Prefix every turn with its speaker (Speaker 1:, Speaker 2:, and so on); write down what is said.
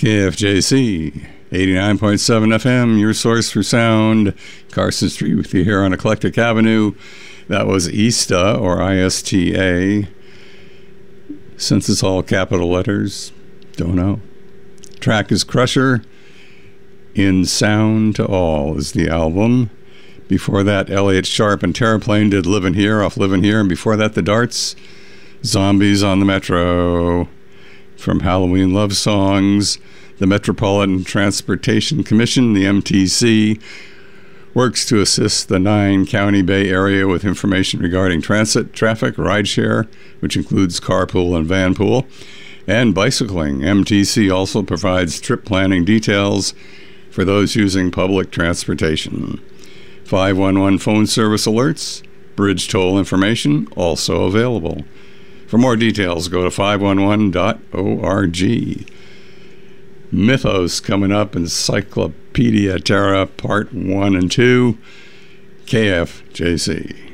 Speaker 1: KFJC 89.7 FM, your source for sound. Carson Street with you here on Eclectic Avenue. That was ISTA, or ISTA. Since it's all capital letters, don't know. Track is Crusher. In Sound to All is the album. Before that, Elliott Sharp and Terraplane did Livin' Here off Livin' Here. And before that, The Darts, Zombies on the Metro. From Halloween Love Songs, the Metropolitan Transportation Commission, the MTC, works to assist the 9-county Bay Area with information regarding transit, traffic, rideshare, which includes carpool and vanpool, and bicycling. MTC also provides trip planning details for those using public transportation. 511 phone service alerts, bridge toll information also available. For more details, go to 511.org. Mythos coming up, Encyclopedia Terra Part 1 and 2, KFJC.